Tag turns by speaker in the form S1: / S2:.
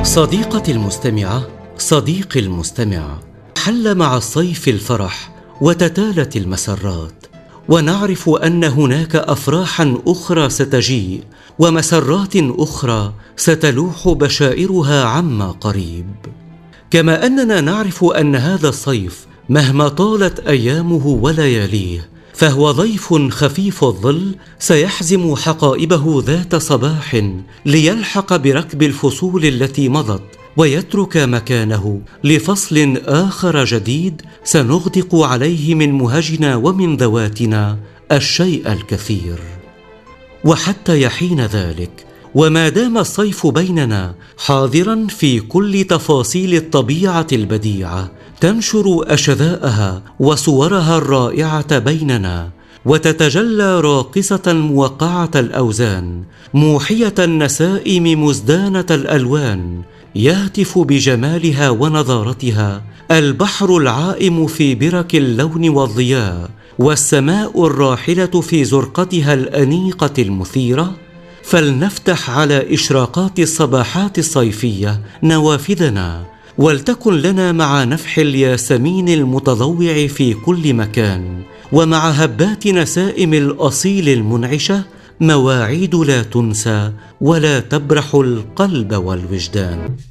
S1: صديقتي المستمعة، صديقي المستمع، حل مع الصيف الفرح وتتالت المسرات، ونعرف أن هناك أفراحا أخرى ستجيء ومسرات أخرى ستلوح بشائرها عما قريب. كما أننا نعرف أن هذا الصيف مهما طالت أيامه ولياليه فهو ضيف خفيف الظل سيحزم حقائبه ذات صباح ليلحق بركب الفصول التي مضت ويترك مكانه لفصل آخر جديد سنغدق عليه من مهجنا ومن ذواتنا الشيء الكثير. وحتى يحين ذلك وما دام الصيف بيننا حاضرا في كل تفاصيل الطبيعة البديعة تنشر أشذاءها وصورها الرائعة بيننا وتتجلى راقصة موقعة الأوزان موحية النسائم مزدانة الألوان، يهتف بجمالها ونضارتها البحر العائم في برك اللون والضياء والسماء الراحلة في زرقتها الأنيقة المثيرة. فلنفتح على إشراقات الصباحات الصيفية نوافذنا، ولتكن لنا مع نفح الياسمين المتضوع في كل مكان ومع هبات نسائم الأصيل المنعشة مواعيد لا تنسى ولا تبرح القلب والوجدان.